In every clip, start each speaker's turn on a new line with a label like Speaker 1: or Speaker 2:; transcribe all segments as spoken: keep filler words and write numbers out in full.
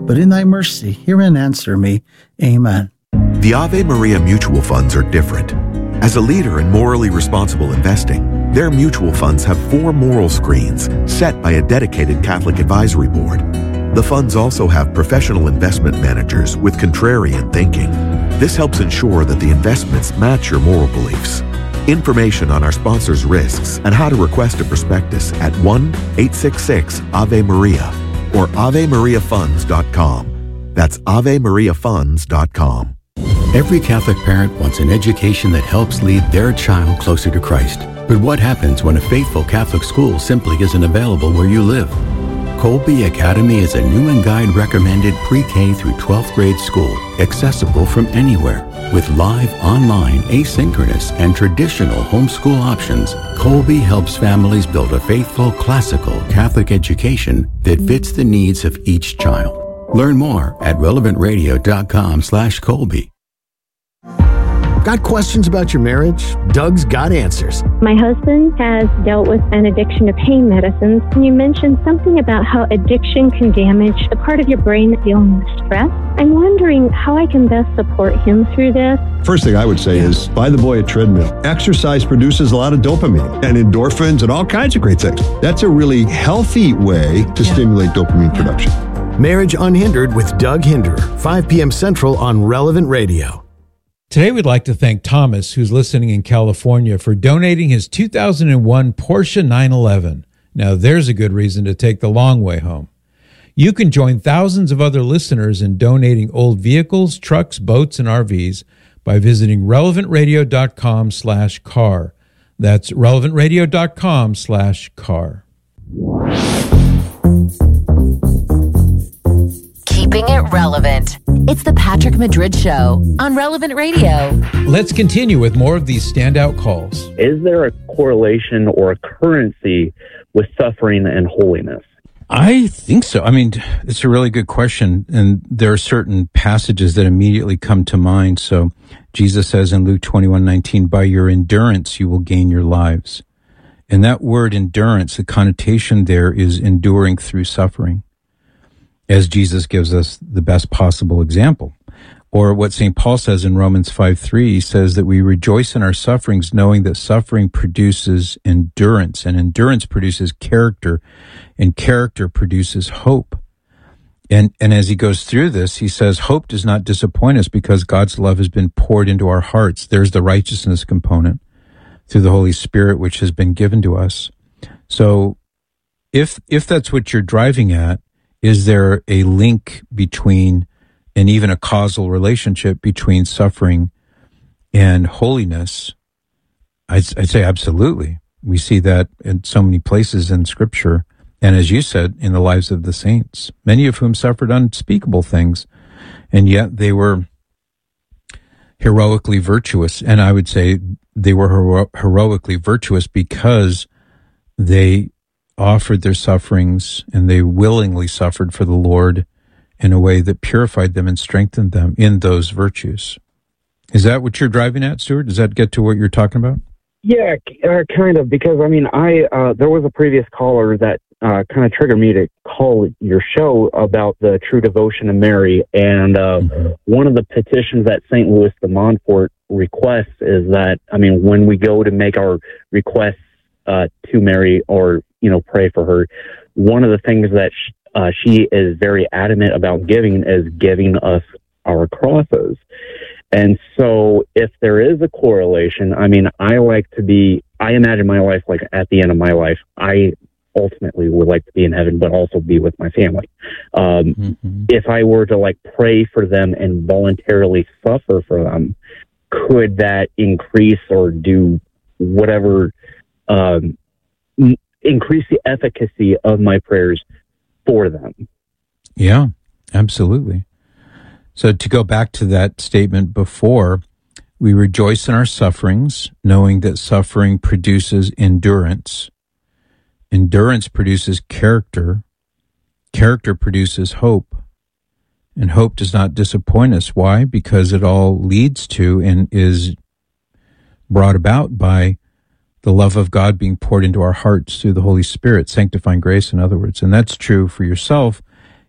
Speaker 1: but in thy mercy hear and answer me. Amen.
Speaker 2: The Ave Maria mutual funds are different. As a leader in morally responsible investing, their mutual funds have four moral screens set by a dedicated Catholic advisory board. The funds also have professional investment managers with contrarian thinking. This helps ensure that the investments match your moral beliefs. Information on our sponsors' risks and how to request a prospectus at one eight six six Ave Maria or ave maria funds dot com. That's ave maria funds dot com.
Speaker 3: Every Catholic parent wants an education that helps lead their child closer to Christ. But what happens when a faithful Catholic school simply isn't available where you live? Colby Academy is a Newman Guide recommended pre-K through twelfth grade school, accessible from anywhere. With live, online, asynchronous, and traditional homeschool options, Colby helps families build a faithful, classical Catholic education that fits the needs of each child. Learn more at relevant radio dot com slash Colby.
Speaker 4: Got questions about your marriage? Doug's got answers.
Speaker 5: My husband has dealt with an addiction to pain medicines. You mentioned something about how addiction can damage the part of your brain that's dealing with stress. I'm wondering how I can best support him through this.
Speaker 6: First thing I would say is buy the boy a treadmill. Exercise produces a lot of dopamine and endorphins and all kinds of great things. That's a really healthy way to yeah. stimulate dopamine yeah. production.
Speaker 4: Marriage Unhindered with Doug Hinderer, five p.m. Central on Relevant Radio.
Speaker 7: Today, we'd like to thank Thomas, who's listening in California, for donating his two thousand one Porsche nine eleven. Now, there's a good reason to take the long way home. You can join thousands of other listeners in donating old vehicles, trucks, boats, and R Vs by visiting relevant radio dot com slash car. That's relevant radio dot com slash car.
Speaker 8: Keeping it relevant. It's the Patrick Madrid Show on Relevant Radio.
Speaker 7: Let's continue with more of these standout calls.
Speaker 9: Is there a correlation or a currency with suffering and holiness?
Speaker 10: I think so. I mean, it's a really good question. And there are certain passages that immediately come to mind. So Jesus says in Luke twenty-one nineteen, by your endurance, you will gain your lives. And that word endurance, the connotation there is enduring through suffering, as Jesus gives us the best possible example. Or what Saint Paul says in Romans five three, he says that we rejoice in our sufferings, knowing that suffering produces endurance, and endurance produces character, and character produces hope. And and as he goes through this, he says, hope does not disappoint us because God's love has been poured into our hearts. There's the righteousness component through the Holy Spirit, which has been given to us. So if if that's what you're driving at, is there a link between, and even a causal relationship between suffering and holiness? I'd, I'd say absolutely. We see that in so many places in Scripture, and as you said, in the lives of the saints, many of whom suffered unspeakable things, and yet they were heroically virtuous. And I would say they were hero- heroically virtuous because they offered their sufferings and they willingly suffered for the Lord in a way that purified them and strengthened them in those virtues. Is that what you're driving at, Stuart? Does that get to what you're talking about?
Speaker 9: Yeah, uh, kind of, because, I mean, I uh, there was a previous caller that uh, kind of triggered me to call your show about the true devotion of Mary, and uh, mm-hmm. one of the petitions that Saint Louis de Montfort requests is that, I mean, when we go to make our requests uh, to Mary or, you know, pray for her, one of the things that sh- uh, she is very adamant about giving is giving us our crosses. And so if there is a correlation, I mean, I like to be, I imagine my life, like at the end of my life, I ultimately would like to be in heaven, but also be with my family. Um, mm-hmm. If I were to like pray for them and voluntarily suffer for them, could that increase or do whatever, um, m- increase the efficacy of my prayers for them?
Speaker 10: Yeah, absolutely. So to go back to that statement before, we rejoice in our sufferings, knowing that suffering produces endurance. Endurance produces character. Character produces hope. And hope does not disappoint us. Why? Because it all leads to and is brought about by the love of God being poured into our hearts through the Holy Spirit, sanctifying grace, in other words. And that's true for yourself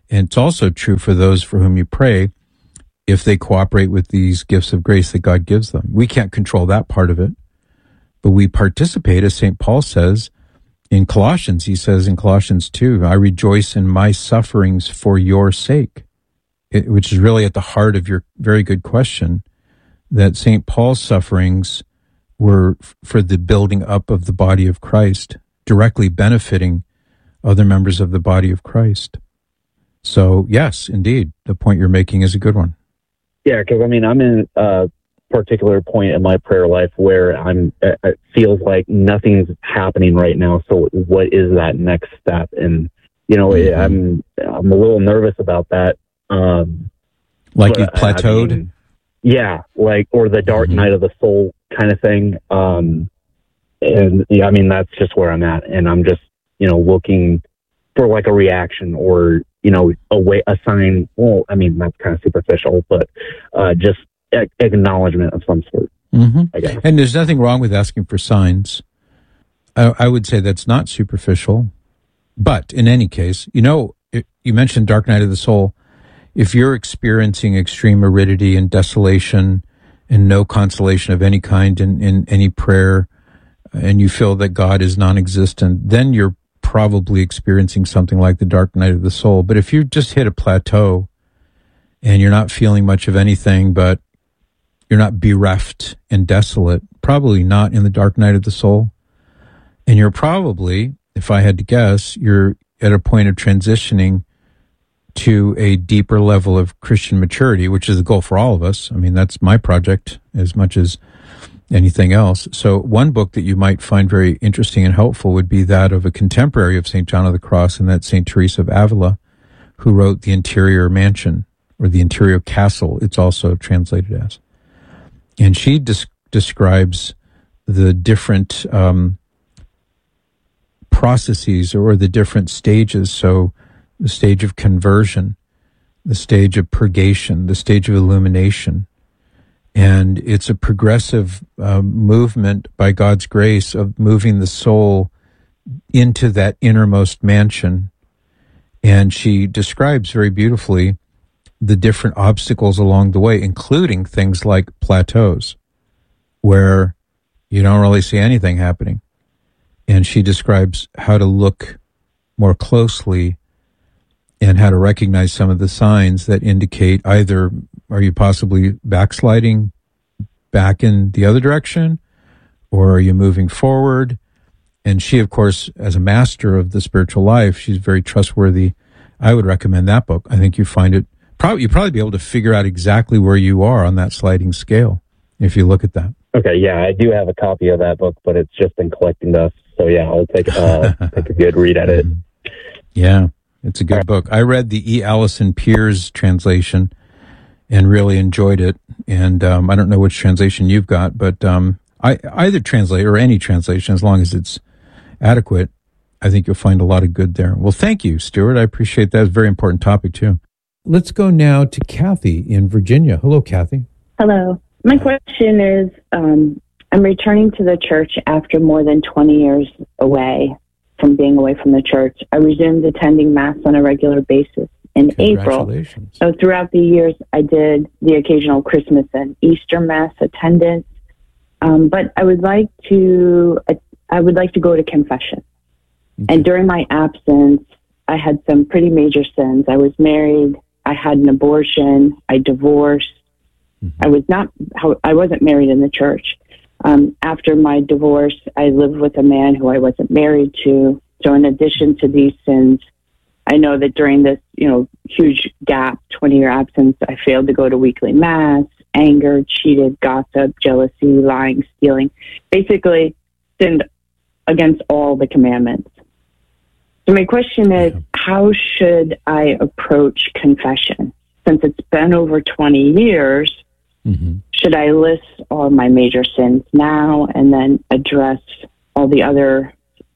Speaker 10: And it's also true for those for whom you pray, if they cooperate with these gifts of grace that God gives them. We can't control that part of it, but we participate, as Saint Paul says in Colossians. He says in Colossians two, I rejoice in my sufferings for your sake, it, which is really at the heart of your very good question, that Saint Paul's sufferings were f- for the building up of the body of Christ, directly benefiting other members of the body of Christ. So, yes, indeed, the point you're making is a good one.
Speaker 9: Yeah, because, I mean, I'm in a particular point in my prayer life where I'm. It feels like nothing's happening right now, so what is that next step? And, you know, mm-hmm. I'm I'm a little nervous about that. Um,
Speaker 10: like you've plateaued? I mean,
Speaker 9: yeah, like, or the dark
Speaker 10: mm-hmm.
Speaker 9: night of the soul kind of thing. Um, and, yeah, I mean, that's just where I'm at, and I'm just, you know, looking for, like, a reaction or, you know, a way, a sign. Well, I mean, that's kind of superficial, but uh, just a- acknowledgement of some sort,
Speaker 10: mm-hmm.
Speaker 9: I guess.
Speaker 10: And there's nothing wrong with asking for signs. I, I would say that's not superficial. But in any case, you know, it, you mentioned dark night of the soul. If you're experiencing extreme aridity and desolation and no consolation of any kind in, in any prayer, and you feel that God is non-existent, then you're probably experiencing something like the dark night of the soul. But if you just hit a plateau and you're not feeling much of anything, but you're not bereft and desolate, probably not in the dark night of the soul. And you're probably, if I had to guess, you're at a point of transitioning to a deeper level of Christian maturity, which is the goal for all of us. I mean, that's my project as much as anything else. So one book that you might find very interesting and helpful would be that of a contemporary of Saint John of the Cross, and that's Saint Teresa of Avila, who wrote The Interior Mansion, or The Interior Castle, it's also translated as. And she des- describes the different um, processes or the different stages. So the stage of conversion, the stage of purgation, the stage of illumination. And it's a progressive uh, movement by God's grace of moving the soul into that innermost mansion. And she describes very beautifully the different obstacles along the way, including things like plateaus, where you don't really see anything happening. And she describes how to look more closely and how to recognize some of the signs that indicate either are you possibly backsliding back in the other direction, or are you moving forward? And she, of course, as a master of the spiritual life, she's very trustworthy. I would recommend that book. I think you find it, probably, you'd probably be able to figure out exactly where you are on that sliding scale if you look at that.
Speaker 9: Okay, yeah, I do have a copy of that book, but it's just been collecting dust. So yeah, I'll take, uh, take a good read at it.
Speaker 10: Yeah, it's a good book. I read the E. Allison Pierce translation and really enjoyed it. And um, I don't know which translation you've got, but um, I, either translate or any translation, as long as it's adequate, I think you'll find a lot of good there. Well, thank you, Stuart. I appreciate that. It's a very important topic, too.
Speaker 7: Let's go now to Kathy in Virginia. Hello, Kathy.
Speaker 11: Hello. My question is, um, I'm returning to the church after more than twenty years away from being away from the church. I resumed attending Mass on a regular basis in April. So throughout the years, I did the occasional Christmas and Easter Mass attendance. Um, but I would like to, I would like to go to confession. Okay. And during my absence, I had some pretty major sins. I was married. I had an abortion. I divorced. Mm-hmm. I was not, I wasn't married in the church. Um, after my divorce, I lived with a man who I wasn't married to. So in addition to these sins, I know that during this, you know, huge gap, twenty-year absence, I failed to go to weekly Mass, anger, cheated, gossip, jealousy, lying, stealing, basically sinned against all the commandments. So my question is, yeah. How should I approach confession? Since it's been over twenty years, mm-hmm. should I list all my major sins now and then address all the other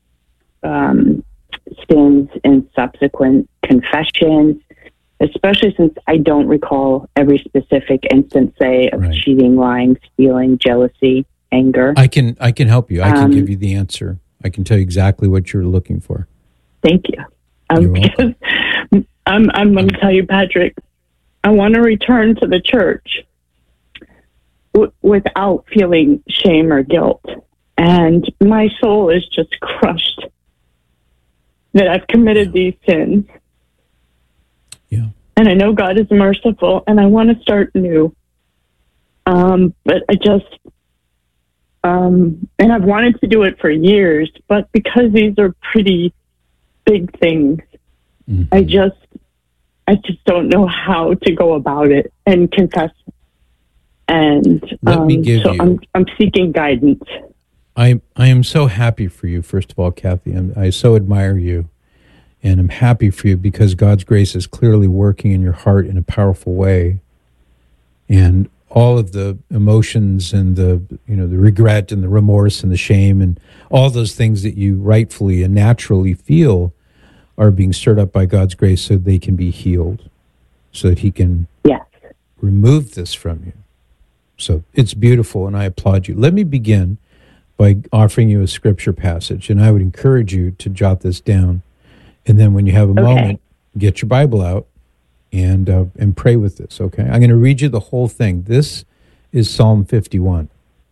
Speaker 11: um, sins in subsequent confessions, especially since I don't recall every specific instance, say, of right. cheating, lying, stealing, jealousy, anger?
Speaker 7: I can I can help you. I can
Speaker 11: um,
Speaker 7: give you the answer. I can tell you exactly what you're looking for.
Speaker 11: Thank you. Um,
Speaker 7: You're welcome.
Speaker 11: I'm, I'm going to tell you, Patrick, I want to return to the church w- without feeling shame or guilt. And my soul is just crushed that I've committed these sins.
Speaker 7: Yeah.
Speaker 11: And I know God is merciful, and I want to start new. Um, but I just, um, and I've wanted to do it for years, but because these are pretty big things, mm-hmm. I just, I just don't know how to go about it and confess. And
Speaker 7: Let
Speaker 11: um,
Speaker 7: me give
Speaker 11: so
Speaker 7: you,
Speaker 11: I'm, I'm seeking guidance.
Speaker 7: I I am so happy for you, first of all, Kathy. I'm, I so admire you, and I'm happy for you because God's grace is clearly working in your heart in a powerful way. And all of the emotions and the, you know, the regret and the remorse and the shame and all those things that you rightfully and naturally feel are being stirred up by God's grace so they can be healed, so that he can
Speaker 11: yes.
Speaker 7: remove this from you. So it's beautiful, and I applaud you. Let me begin by offering you a scripture passage, and I would encourage you to jot this down. And then when you have a
Speaker 11: okay.
Speaker 7: moment, get your Bible out and uh, and pray with this, okay? I'm going to read you the whole thing. This is Psalm fifty-one.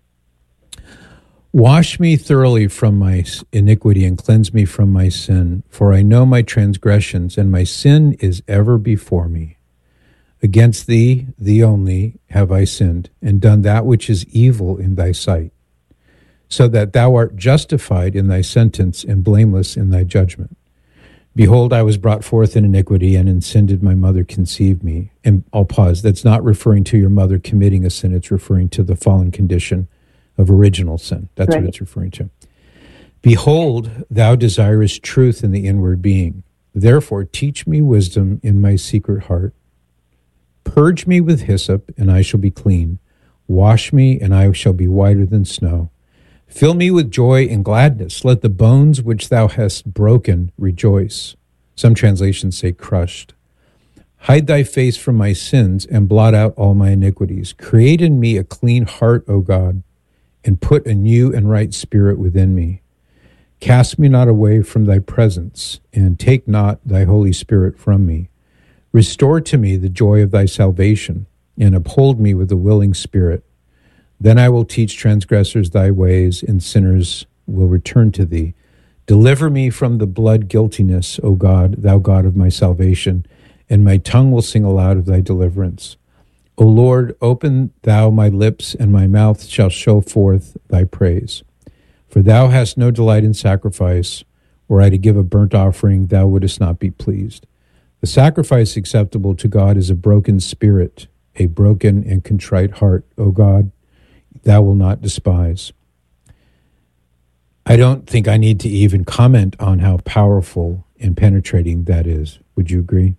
Speaker 7: Wash me thoroughly from my iniquity and cleanse me from my sin, for I know my transgressions, and my sin is ever before me. Against thee, thee only, have I sinned, and done that which is evil in thy sight, so that thou art justified in thy sentence and blameless in thy judgment. Behold, I was brought forth in iniquity, and in sin did my mother conceive me. And I'll pause. That's not referring to your mother committing a sin. It's referring to the fallen condition of original sin. That's right. What it's referring to. Behold, thou desirest truth in the inward being. Therefore, teach me wisdom in my secret heart. Purge me with hyssop, and I shall be clean. Wash me, and I shall be whiter than snow. Fill me with joy and gladness. Let the bones which thou hast broken rejoice. Some translations say crushed. Hide thy face from my sins and blot out all my iniquities. Create in me a clean heart, O God, and put a new and right spirit within me. Cast me not away from thy presence, and take not thy Holy Spirit from me. Restore to me the joy of thy salvation, and uphold me with a willing spirit. Then I will teach transgressors thy ways, and sinners will return to thee. Deliver me from the blood guiltiness, O God, thou God of my salvation, and my tongue will sing aloud of thy deliverance. O Lord, open thou my lips, and my mouth shall show forth thy praise. For thou hast no delight in sacrifice. Were I to give a burnt offering, thou wouldest not be pleased. The sacrifice acceptable to God is a broken spirit, a broken and contrite heart, O God, thou wilt not despise. I don't think I need to even comment on how powerful and penetrating that is. Would you agree?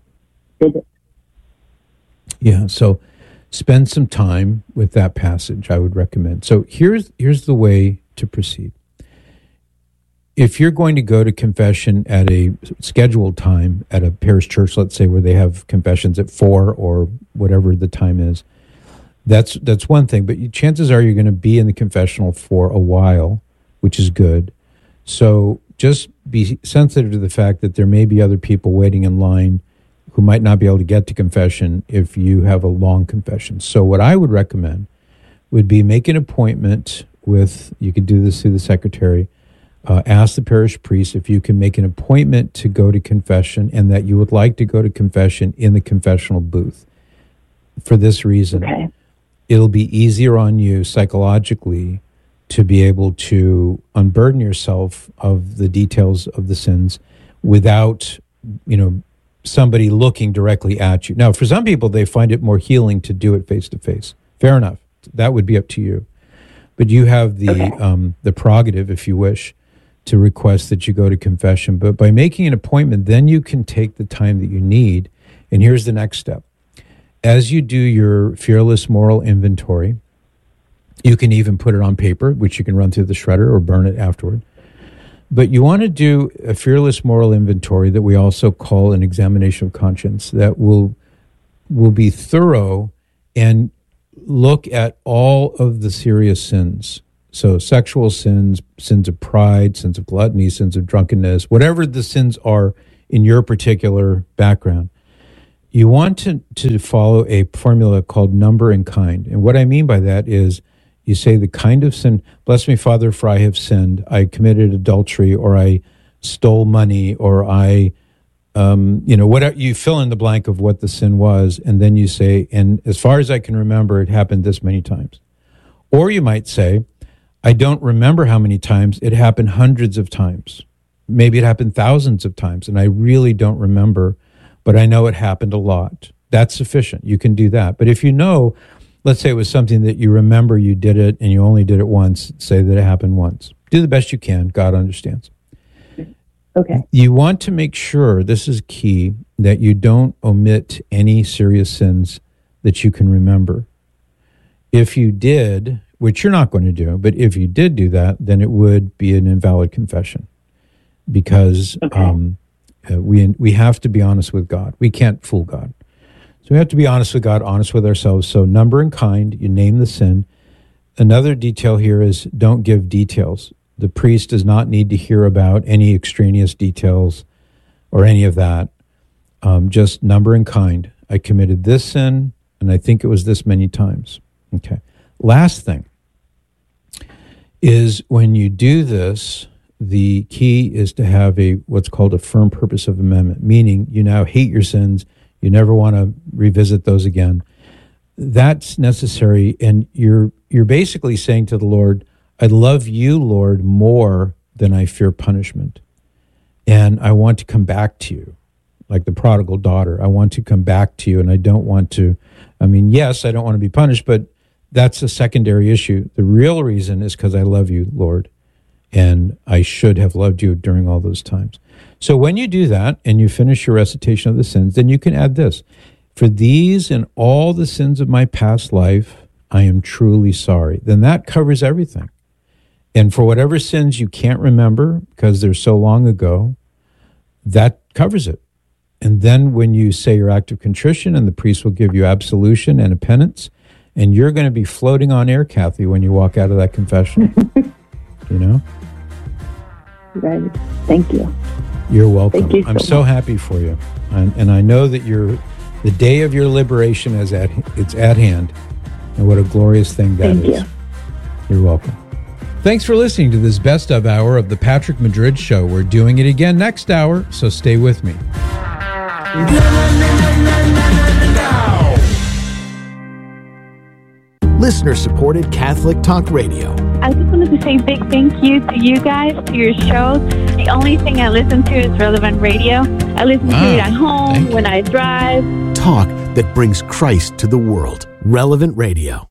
Speaker 7: Yeah, so spend some time with that passage, I would recommend. So here's here's the way to proceed. If you're going to go to confession at a scheduled time at a parish church, let's say where they have confessions at four or whatever the time is, that's that's one thing. But chances are you're going to be in the confessional for a while, which is good. So just be sensitive to the fact that there may be other people waiting in line who might not be able to get to confession if you have a long confession. So what I would recommend would be make an appointment with, you could do this through the secretary, uh, ask the parish priest if you can make an appointment to go to confession and that you would like to go to confession in the confessional booth. For this reason, okay. It'll be easier on you psychologically to be able to unburden yourself of the details of the sins without, you know, somebody looking directly at you. Now, for some people, they find it more healing to do it face-to-face. Fair enough. That would be up to you. But you have the okay. um, the prerogative, if you wish, to request that you go to confession. But by making an appointment, then you can take the time that you need. And here's the next step. As you do your fearless moral inventory, you can even put it on paper, which you can run through the shredder or burn it afterward. But you want to do a fearless moral inventory that we also call an examination of conscience that will will be thorough and look at all of the serious sins. So sexual sins, sins of pride, sins of gluttony, sins of drunkenness, whatever the sins are in your particular background. you want to, to follow a formula called number and kind. And what I mean by that is you say the kind of sin, bless me, Father, for I have sinned. I committed adultery, or I stole money, or I, um, you know, whatever, you fill in the blank of what the sin was. And then you say, and as far as I can remember, it happened this many times. Or you might say, I don't remember how many times. It happened hundreds of times. Maybe it happened thousands of times, and I really don't remember, but I know it happened a lot. That's sufficient. You can do that. But if you know, let's say it was something that you remember you did it and you only did it once, say that it happened once. Do the best you can. God understands.
Speaker 11: Okay.
Speaker 7: You want to make sure, this is key, that you don't omit any serious sins that you can remember. If you did, which you're not going to do, but if you did do that, then it would be an invalid confession, because okay. um, uh, we we have to be honest with God. We can't fool God. So we have to be honest with God, honest with ourselves. So number and kind, you name the sin. Another detail here is don't give details. The priest does not need to hear about any extraneous details or any of that. Um, just number and kind. I committed this sin, and I think it was this many times. Okay. Last thing is, when you do this, the key is to have a what's called a firm purpose of amendment, meaning you now hate your sins. You never want to revisit those again. That's necessary, and you're you're basically saying to the Lord, I love you, Lord, more than I fear punishment. And I want to come back to you, like the prodigal daughter. I want to come back to you, and I don't want to, I mean, yes, I don't want to be punished, but that's a secondary issue. The real reason is because I love you, Lord, and I should have loved you during all those times. So when you do that and you finish your recitation of the sins, then you can add this. For these and all the sins of my past life, I am truly sorry. Then that covers everything. And for whatever sins you can't remember because they're so long ago, that covers it. And then when you say your act of contrition, and the priest will give you absolution and a penance, and you're going to be floating on air, Kathy, when you walk out of that confession. You know?
Speaker 11: Right. Thank you.
Speaker 7: You're welcome.
Speaker 11: Thank you so
Speaker 7: I'm so
Speaker 11: much.
Speaker 7: happy for you. And, and I know that you're, the day of your liberation is at, it's at hand. And what a glorious thing that
Speaker 11: Thank
Speaker 7: is.
Speaker 11: you.
Speaker 7: You're welcome. Thanks for listening to this best of hour of the Patrick Madrid Show. We're doing it again next hour, so stay with me.
Speaker 4: Listener-supported Catholic Talk Radio.
Speaker 12: I just wanted to say a big thank you to you guys, to your show. The only thing I listen to is Relevant Radio. I listen
Speaker 4: Wow.
Speaker 12: to it at home, when I drive.
Speaker 4: Talk that brings Christ to the world. Relevant Radio.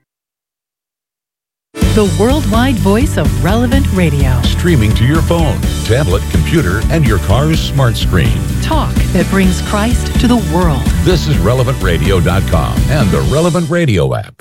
Speaker 13: The worldwide voice of Relevant Radio.
Speaker 14: Streaming to your phone, tablet, computer, and your car's smart screen.
Speaker 13: Talk that brings Christ to the world.
Speaker 14: This is relevant radio dot com and the Relevant Radio app.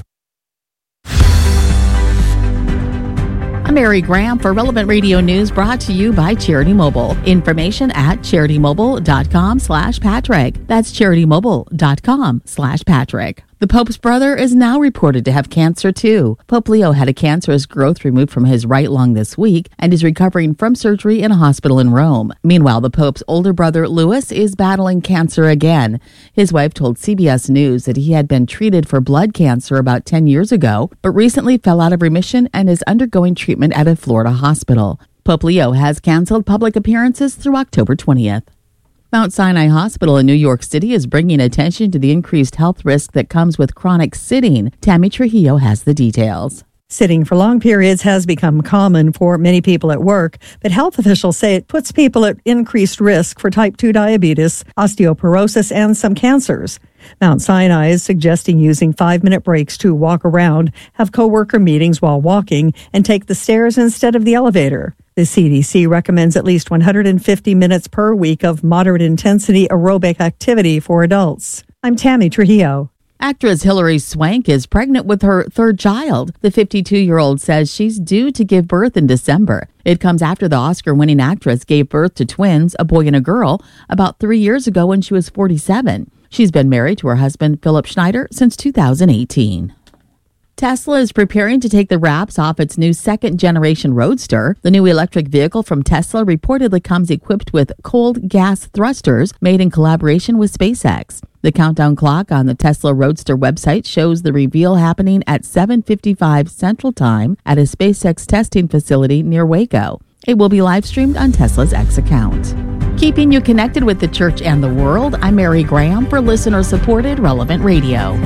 Speaker 15: I'm Mary Graham for Relevant Radio News, brought to you by Charity Mobile. Information at charity-mobile.com slash Patrick. That's charity-mobile.com slash Patrick. The Pope's brother is now reported to have cancer, too. Pope Leo had a cancerous growth removed from his right lung this week and is recovering from surgery in a hospital in Rome. Meanwhile, the Pope's older brother, Louis, is battling cancer again. His wife told C B S News that he had been treated for blood cancer about ten years ago, but recently fell out of remission and is undergoing treatment at a Florida hospital. Pope Leo has canceled public appearances through October twentieth. Mount Sinai Hospital in New York City is bringing attention to the increased health risk that comes with chronic sitting. Tammy Trujillo has the details.
Speaker 16: Sitting for long periods has become common for many people at work, but health officials say it puts people at increased risk for type two diabetes, osteoporosis, and some cancers. Mount Sinai is suggesting using five-minute breaks to walk around, have coworker meetings while walking, and take the stairs instead of the elevator. The C D C recommends at least one hundred fifty minutes per week of moderate-intensity aerobic activity for adults. I'm Tammy Trujillo.
Speaker 15: Actress Hilary Swank is pregnant with her third child. The fifty-two-year-old says she's due to give birth in December. It comes after the Oscar-winning actress gave birth to twins, a boy and a girl, about three years ago when she was forty-seven. She's been married to her husband, Philip Schneider, since two thousand eighteen. Tesla is preparing to take the wraps off its new second-generation Roadster. The new electric vehicle from Tesla reportedly comes equipped with cold gas thrusters made in collaboration with SpaceX. The countdown clock on the Tesla Roadster website shows the reveal happening at seven fifty-five Central Time at a SpaceX testing facility near Waco. It will be live-streamed on Tesla's X account. Keeping you connected with the church and the world, I'm Mary Graham for listener-supported Relevant Radio.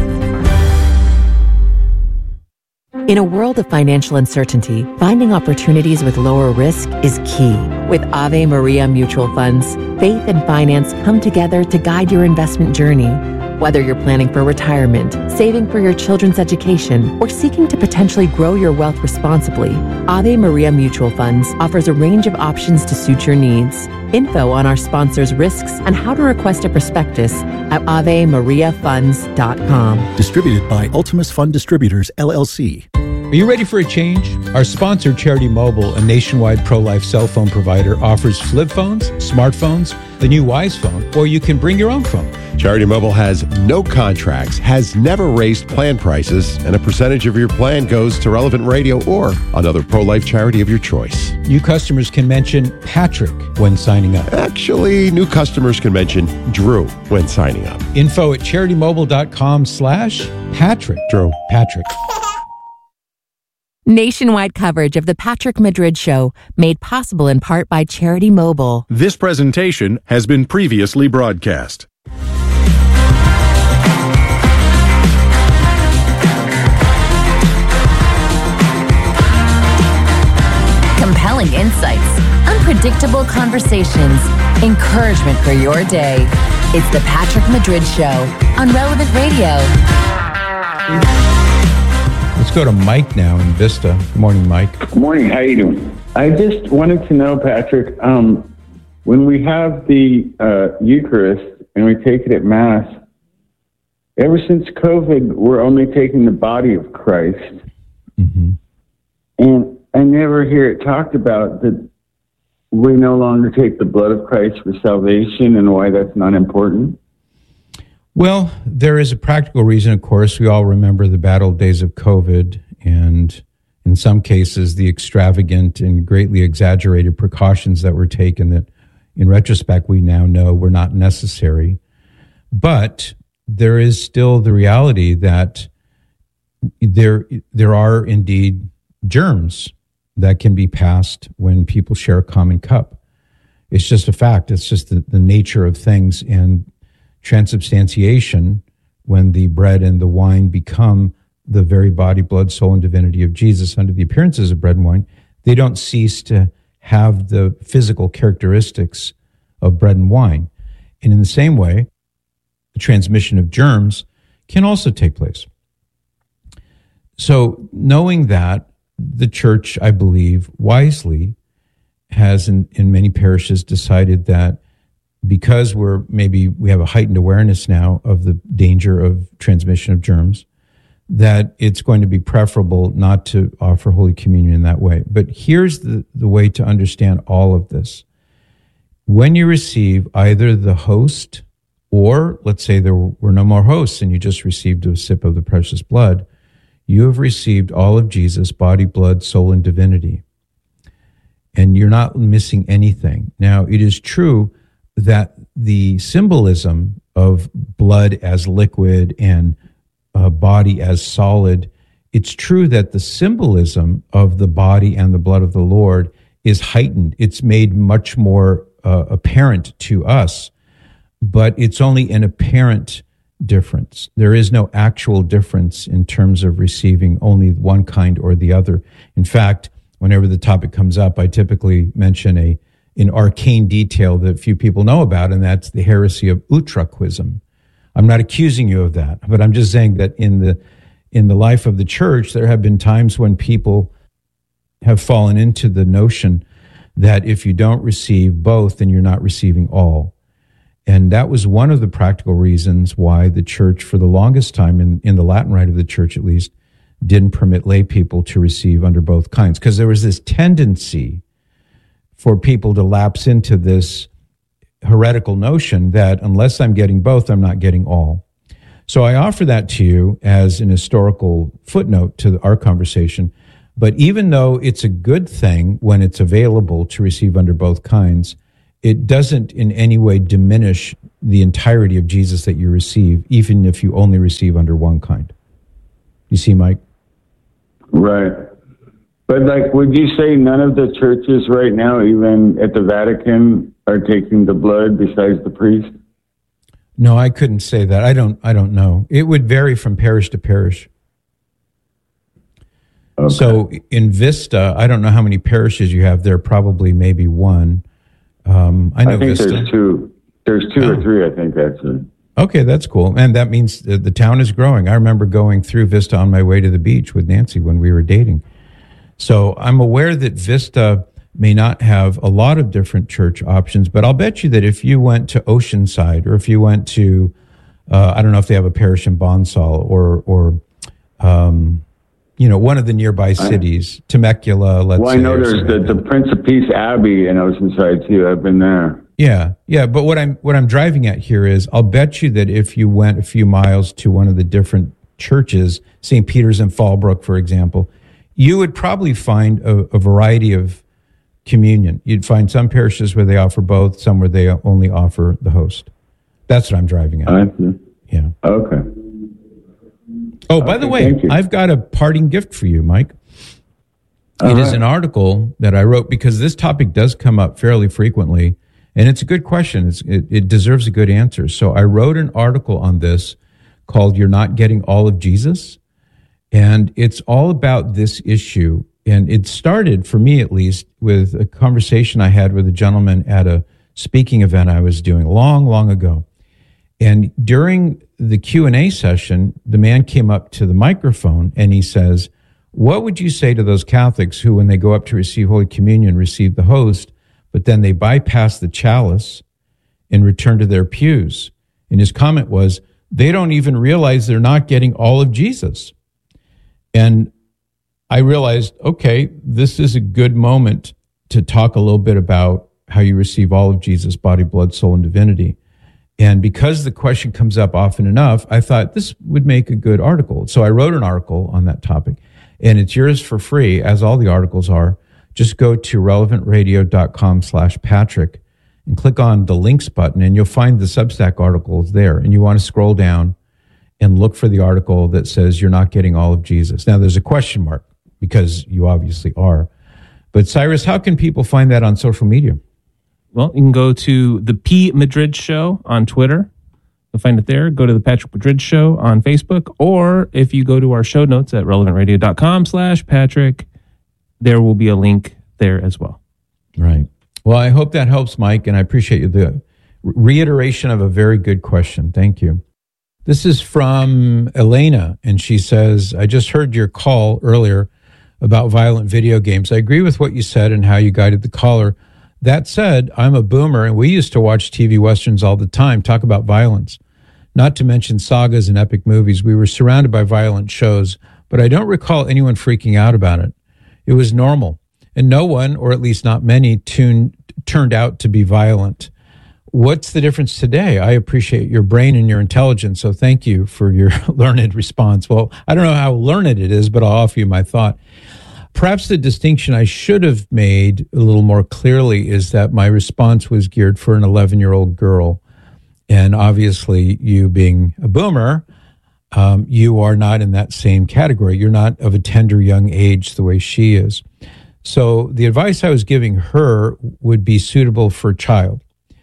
Speaker 17: In a world of financial uncertainty, finding opportunities with lower risk is key. With Ave Maria Mutual Funds, faith and finance come together to guide your investment journey. Whether you're planning for retirement, saving for your children's education, or seeking to potentially grow your wealth responsibly, Ave Maria Mutual Funds offers a range of options to suit your needs. Info on our sponsors' risks and how to request a prospectus at ave maria funds dot com.
Speaker 18: Distributed by Ultimus Fund Distributors, L L C.
Speaker 7: Are you ready for a change? Our sponsor, Charity Mobile, a nationwide pro-life cell phone provider, offers flip phones, smartphones, the new Wise phone, or you can bring your own phone.
Speaker 19: Charity Mobile has no contracts, has never raised plan prices, and a percentage of your plan goes to Relevant Radio or another pro-life charity of your choice.
Speaker 7: New customers can mention Patrick when signing up.
Speaker 19: Actually, new customers can mention Drew when signing up.
Speaker 7: Info at CharityMobile.com slash Patrick.
Speaker 19: Drew.
Speaker 7: Patrick.
Speaker 17: Nationwide coverage of the Patrick Madrid Show, made possible in part by Charity Mobile.
Speaker 20: This presentation has been previously broadcast.
Speaker 8: Compelling insights, unpredictable conversations, encouragement for your day. It's the Patrick Madrid Show on Relevant Radio.
Speaker 7: Let's go to Mike now in Vista. Good morning, Mike.
Speaker 21: Good morning. How you doing? I just wanted to know, Patrick, um, when we have the uh, Eucharist and we take it at Mass, ever since COVID, we're only taking the body of Christ.
Speaker 7: Mm-hmm.
Speaker 21: And I never hear it talked about that we no longer take the blood of Christ for salvation and why that's not important.
Speaker 7: Well, there is a practical reason, of course. We all remember the bad old days of COVID and, in some cases, the extravagant and greatly exaggerated precautions that were taken that, in retrospect, we now know were not necessary. But there is still the reality that there there are indeed germs that can be passed when people share a common cup. It's just a fact. It's just the, the nature of things. And transubstantiation, when the bread and the wine become the very body, blood, soul, and divinity of Jesus under the appearances of bread and wine, they don't cease to have the physical characteristics of bread and wine. And in the same way, the transmission of germs can also take place. So knowing that, the church, I believe, wisely has in, in many parishes decided that because we're maybe we have a heightened awareness now of the danger of transmission of germs, that it's going to be preferable not to offer Holy Communion in that way. But here's the, the way to understand all of this. When you receive either the host, or let's say there were no more hosts and you just received a sip of the precious blood, you have received all of Jesus' body, blood, soul, and divinity. And you're not missing anything. Now, it is true that the symbolism of blood as liquid and uh, body as solid, it's true that the symbolism of the body and the blood of the Lord is heightened. It's made much more uh, apparent to us, but it's only an apparent difference. There is no actual difference in terms of receiving only one kind or the other. In fact, whenever the topic comes up, I typically mention a an arcane detail that few people know about, and that's the heresy of Utraquism. I'm not accusing you of that, but I'm just saying that in the in the life of the church, there have been times when people have fallen into the notion that if you don't receive both, then you're not receiving all. And that was one of the practical reasons why the church, for the longest time, in, in the Latin Rite of the church at least, didn't permit lay people to receive under both kinds, because there was this tendency for people to lapse into this heretical notion that unless I'm getting both, I'm not getting all. So I offer that to you as an historical footnote to our conversation. But even though it's a good thing when it's available to receive under both kinds, it doesn't in any way diminish the entirety of Jesus that you receive, even if you only receive under one kind. You see, Mike?
Speaker 21: Right. But, like, would you say none of the churches right now, even at the Vatican, are taking the blood besides the priest?
Speaker 7: No, I couldn't say that. I don't I don't know. It would vary from parish to parish. Okay. So in Vista, I don't know how many parishes you have there, probably maybe one. Um, I know
Speaker 21: I think
Speaker 7: Vista.
Speaker 21: there's two. There's two oh. or three, I think, actually.
Speaker 7: Okay, that's cool. And that means the, the town is growing. I remember going through Vista on my way to the beach with Nancy when we were dating. So I'm aware that Vista may not have a lot of different church options, but I'll bet you that if you went to Oceanside, or if you went to, uh, I don't know if they have a parish in Bonsall, or, or um, you know, one of the nearby cities, Temecula, let's
Speaker 21: well,
Speaker 7: say.
Speaker 21: Well, I know there's the, the Prince of Peace Abbey in Oceanside, too. I've been there.
Speaker 7: Yeah, yeah, but what I'm what I'm driving at here is, I'll bet you that if you went a few miles to one of the different churches, Saint Peter's in Fallbrook, for example, you would probably find a, a variety of communion. You'd find some parishes where they offer both, some where they only offer the host. That's what I'm driving at.
Speaker 21: I see.
Speaker 7: Yeah.
Speaker 21: Okay.
Speaker 7: Oh, by okay, the way, I've got a parting gift for you, Mike. All it right. is an article that I wrote because this topic does come up fairly frequently, and it's a good question. It's, it, it deserves a good answer. So I wrote an article on this called "You're Not Getting All of Jesus," and it's all about this issue. And it started, for me at least, with a conversation I had with a gentleman at a speaking event I was doing long, long ago. And during the Q and A session, the man came up to the microphone and he says, what would you say to those Catholics who, when they go up to receive Holy Communion, receive the host, but then they bypass the chalice and return to their pews? And his comment was, they don't even realize they're not getting all of Jesus. And I realized, okay, this is a good moment to talk a little bit about how you receive all of Jesus' body, blood, soul, and divinity. And because the question comes up often enough, I thought this would make a good article. So I wrote an article on that topic, and it's yours for free, as all the articles are. Just go to relevantradio.com slash Patrick and click on the links button, and you'll find the Substack articles there. And you want to scroll down and look for the article that says you're not getting all of Jesus. Now, there's a question mark, because you obviously are. But Cyrus, how can people find that on social media?
Speaker 1: Well, you can go to the P Madrid Show on Twitter. You'll find it there. Go to the Patrick Madrid Show on Facebook. Or if you go to our show notes at relevantradio.com slash Patrick, there will be a link there as well.
Speaker 7: Right. Well, I hope that helps, Mike, and I appreciate the reiteration of a very good question. Thank you. This is from Elena, and she says, I just heard your call earlier about violent video games. I agree with what you said and how you guided the caller. That said, I'm a boomer, and we used to watch T V Westerns all the time, talk about violence. Not to mention sagas and epic movies. We were surrounded by violent shows, but I don't recall anyone freaking out about it. It was normal, and no one, or at least not many, tuned, turned out to be violent. What's the difference today? I appreciate your brain and your intelligence, so thank you for your learned response. Well, I don't know how learned it is, but I'll offer you my thought. Perhaps the distinction I should have made a little more clearly is that my response was geared for an eleven-year-old girl. And obviously, you being a boomer, um, you are not in that same category. You're not of a tender young age the way she is. So the advice I was giving her would be suitable for a child.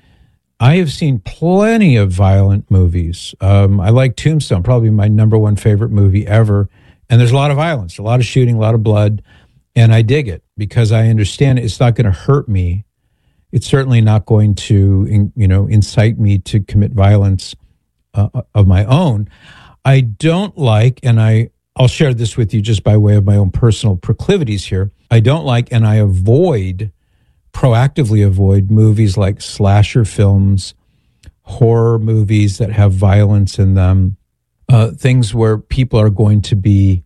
Speaker 7: I have seen plenty of violent movies. Um, I like Tombstone, probably my number one favorite movie ever. And there's a lot of violence, a lot of shooting, a lot of blood. And I dig it because I understand it's not going to hurt me. It's certainly not going to, you know, incite me to commit violence uh, of my own. I don't like, and I, I'll share this with you just by way of my own personal proclivities here. I don't like, and I avoid, proactively avoid movies like slasher films, horror movies that have violence in them, uh, things where people are going to be,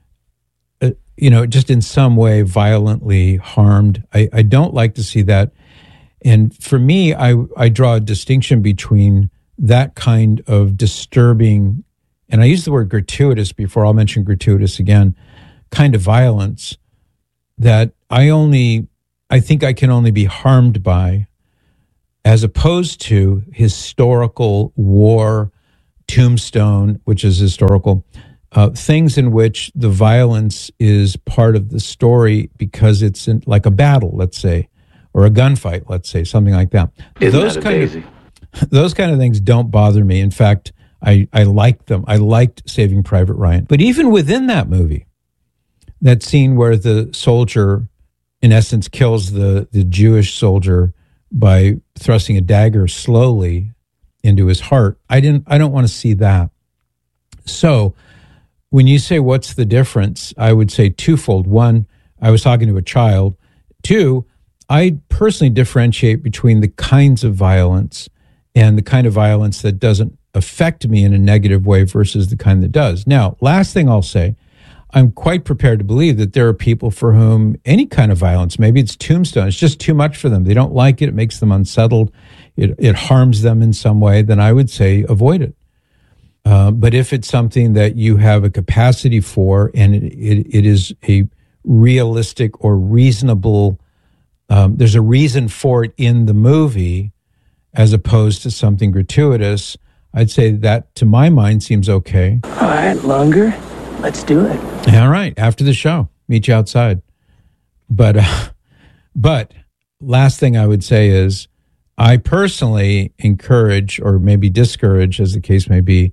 Speaker 7: uh, you know, just in some way violently harmed. I, I don't like to see that. And for me, I, I draw a distinction between that kind of disturbing and I use the word gratuitous before, I'll mention gratuitous again, kind of violence that I only, I think I can only be harmed by, as opposed to historical war, Tombstone, which is historical, uh, things in which the violence is part of the story because it's in, like a battle, let's say, or a gunfight, let's say, something like that.
Speaker 2: Isn't
Speaker 7: those
Speaker 2: that a
Speaker 7: kind
Speaker 2: daisy?
Speaker 7: of those kind of things don't bother me. In fact, I I liked them. I liked Saving Private Ryan. But even within that movie, that scene where the soldier, in essence, kills the the Jewish soldier by thrusting a dagger slowly into his heart, I didn't. I don't want to see that. So, when you say what's the difference, I would say twofold. One, I was talking to a child. Two, I personally differentiate between the kinds of violence and the kind of violence that doesn't affect me in a negative way versus the kind that does. Now, last thing I'll say, I'm quite prepared to believe that there are people for whom any kind of violence, maybe it's Tombstone, it's just too much for them. They don't like it. It makes them unsettled. It, it harms them in some way. Then I would say avoid it. Uh, but if it's something that you have a capacity for and it, it, it is a realistic or reasonable, um, there's a reason for it in the movie as opposed to something gratuitous, I'd say that to my mind seems okay.
Speaker 2: All right, longer. Let's do it.
Speaker 7: All right, after the show, meet you outside. But, uh, but last thing I would say is I personally encourage or maybe discourage, as the case may be,